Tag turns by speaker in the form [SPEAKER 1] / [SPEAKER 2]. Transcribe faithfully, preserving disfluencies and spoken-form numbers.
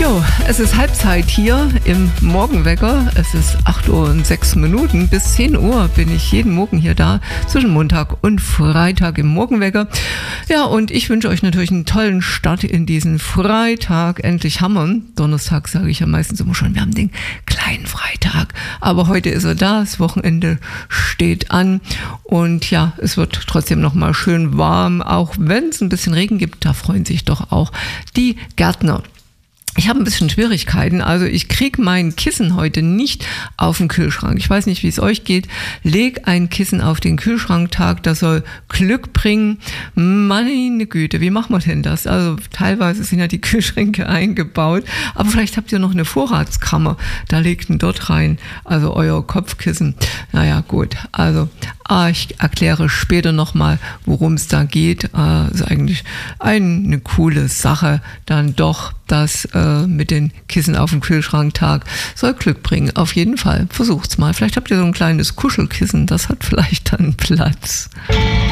[SPEAKER 1] Jo, es ist Halbzeit hier im Morgenwecker. Es ist acht Uhr und sechs Minuten. Bis zehn Uhr bin ich jeden Morgen hier da, zwischen Montag und Freitag im Morgenwecker. Ja, und ich wünsche euch natürlich einen tollen Start in diesen Freitag. Endlich haben wir. Donnerstag sage ich ja meistens immer schon, wir haben den kleinen Freitag. Aber heute ist er da, das Wochenende steht an. Und ja, es wird trotzdem nochmal schön warm, auch wenn es ein bisschen Regen gibt. Da freuen sich doch auch die Gärtner. Ich habe ein bisschen Schwierigkeiten, also ich kriege mein Kissen heute nicht auf den Kühlschrank. Ich weiß nicht, wie es euch geht. Leg ein Kissen auf den Kühlschranktag, das soll Glück bringen. Meine Güte, wie machen wir denn das? Also teilweise sind ja die Kühlschränke eingebaut, aber vielleicht habt ihr noch eine Vorratskammer, da legt ihn dort rein, also euer Kopfkissen. Naja, gut, also ah, ich erkläre später nochmal, worum es da geht. Ah, ist eigentlich eine coole Sache, dann doch, das äh, mit den Kissen auf dem Kühlschranktag soll Glück bringen. Auf jeden Fall, versucht's mal. Vielleicht habt ihr so ein kleines Kuschelkissen, das hat vielleicht dann Platz.